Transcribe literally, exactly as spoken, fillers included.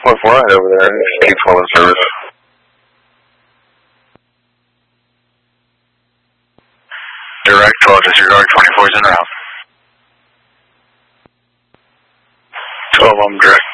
What for right over there? Keep following service. Direct twelve, disregard twenty-four is en route. twelve, I'm direct.